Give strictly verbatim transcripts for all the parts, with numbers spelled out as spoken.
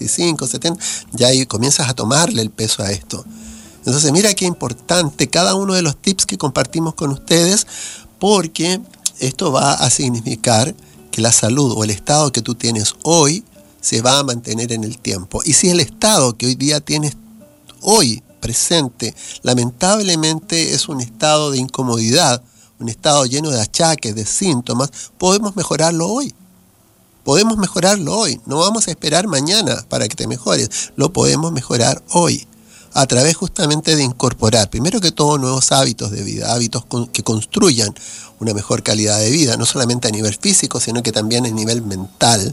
sesenta y cinco, setenta, ya ahí comienzas a tomarle el peso a esto. Entonces mira qué importante cada uno de los tips que compartimos con ustedes, porque esto va a significar que la salud o el estado que tú tienes hoy se va a mantener en el tiempo. Y si el estado que hoy día tienes hoy presente, lamentablemente es un estado de incomodidad, un estado lleno de achaques, de síntomas, podemos mejorarlo hoy. Podemos mejorarlo hoy. No vamos a esperar mañana para que te mejores. Lo podemos mejorar hoy, a través justamente de incorporar, primero que todo, nuevos hábitos de vida, hábitos con, que construyan una mejor calidad de vida, no solamente a nivel físico, sino que también a nivel mental.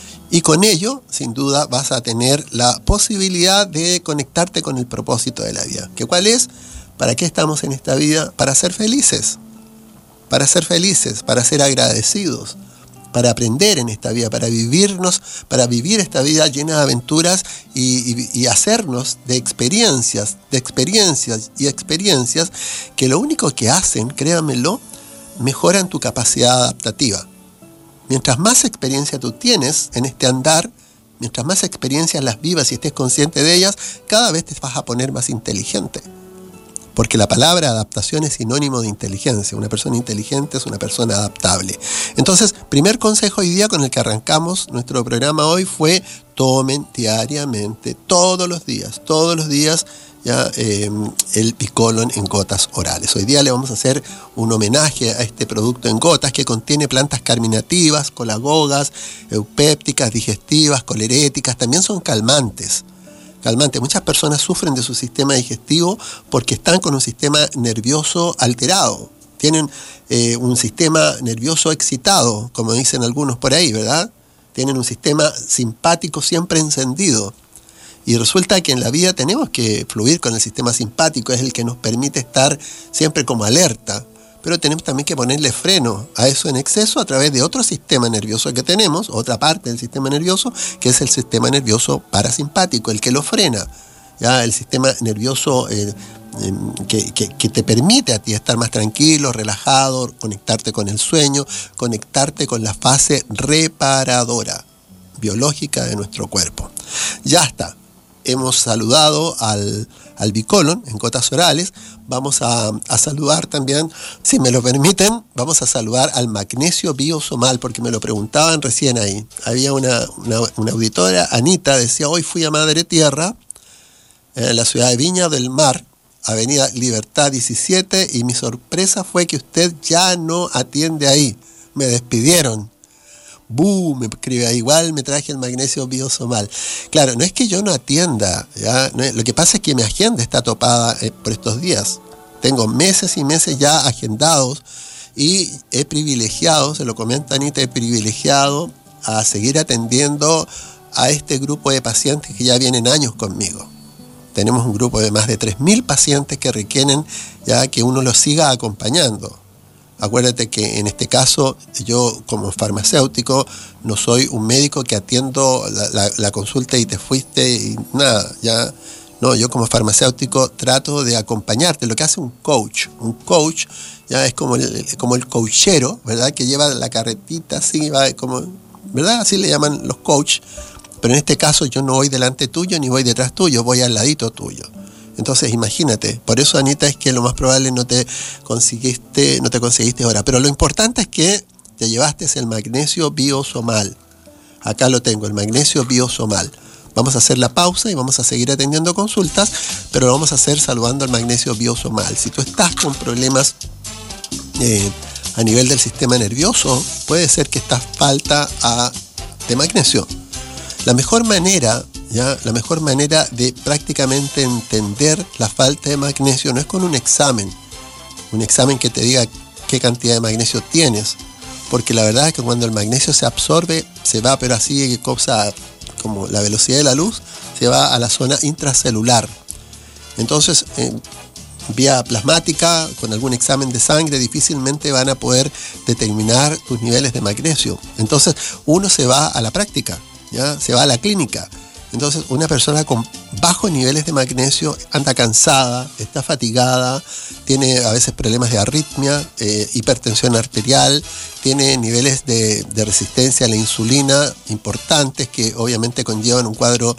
Y con ello, sin duda, vas a tener la posibilidad de conectarte con el propósito de la vida. ¿Qué cuál es? ¿Para qué estamos en esta vida? Para ser felices. Para ser felices, para ser agradecidos, para aprender en esta vida, para vivirnos, para vivir esta vida llena de aventuras y, y, y hacernos de experiencias, de experiencias y experiencias que lo único que hacen, créanmelo, mejoran tu capacidad adaptativa. Mientras más experiencia tú tienes en este andar, mientras más experiencias las vivas y estés consciente de ellas, cada vez te vas a poner más inteligente. Porque la palabra adaptación es sinónimo de inteligencia. Una persona inteligente es una persona adaptable. Entonces, primer consejo hoy día con el que arrancamos nuestro programa hoy fue: tomen diariamente, todos los días, todos los días, ya eh, el Bicolon en gotas orales. Hoy día le vamos a hacer un homenaje a este producto en gotas que contiene plantas carminativas, colagogas, eupépticas, digestivas, coleréticas, también son calmantes. Calmante. Muchas personas sufren de su sistema digestivo porque están con un sistema nervioso alterado. Tienen eh, un sistema nervioso excitado, como dicen algunos por ahí, ¿verdad? Tienen un sistema simpático siempre encendido. Y resulta que en la vida tenemos que fluir con el sistema simpático, es el que nos permite estar siempre como alerta. Pero tenemos también que ponerle freno a eso en exceso a través de otro sistema nervioso que tenemos, otra parte del sistema nervioso, que es el sistema nervioso parasimpático, el que lo frena. ¿Ya? El sistema nervioso eh, eh, que, que, que te permite a ti estar más tranquilo, relajado, conectarte con el sueño, conectarte con la fase reparadora biológica de nuestro cuerpo. Ya está. Hemos saludado al, al Bicolon en gotas orales. Vamos a, a saludar también, si me lo permiten, vamos a saludar al magnesio biosomal, porque me lo preguntaban recién ahí. Había una, una, una auditora, Anita, decía: hoy fui a Madre Tierra, en la ciudad de Viña del Mar, Avenida Libertad diecisiete, y mi sorpresa fue que usted ya no atiende ahí. Me despidieron. ¡Bú! Me escribe, igual me traje el magnesio biosomal. Claro, no es que yo no atienda, ¿ya? No es, lo que pasa es que mi agenda está topada eh, por estos días. Tengo meses y meses ya agendados y he privilegiado, se lo comenta Anita, he privilegiado a seguir atendiendo a este grupo de pacientes que ya vienen años conmigo. Tenemos un grupo de más de tres mil pacientes que requieren ya que uno los siga acompañando. Acuérdate que en este caso yo como farmacéutico no soy un médico que atiendo la, la, la consulta y te fuiste y nada, ya no, yo como farmacéutico trato de acompañarte, lo que hace un coach, un coach ya es como el, como el coachero, ¿verdad? Que lleva la carretita así, va como, ¿verdad? Así le llaman los coach, pero en este caso yo no voy delante tuyo ni voy detrás tuyo, voy al ladito tuyo. Entonces imagínate, por eso Anita es que lo más probable no te conseguiste, no te conseguiste ahora. Pero lo importante es que te llevaste el magnesio biosomal. Acá lo tengo, el magnesio biosomal. Vamos a hacer la pausa y vamos a seguir atendiendo consultas, pero lo vamos a hacer saludando al magnesio biosomal. Si tú estás con problemas eh, a nivel del sistema nervioso, puede ser que esta falta a, de magnesio. La mejor manera... ¿Ya? La mejor manera de prácticamente entender la falta de magnesio no es con un examen, un examen que te diga qué cantidad de magnesio tienes, porque la verdad es que cuando el magnesio se absorbe, se va, pero así cosa como la velocidad de la luz, se va a la zona intracelular. Entonces, eh, vía plasmática, con algún examen de sangre, difícilmente van a poder determinar tus niveles de magnesio. Entonces, uno se va a la práctica, ¿ya? Se va a la clínica. Entonces, una persona con bajos niveles de magnesio anda cansada, está fatigada, tiene a veces problemas de arritmia, eh, hipertensión arterial, tiene niveles de, de resistencia a la insulina importantes que obviamente conllevan un cuadro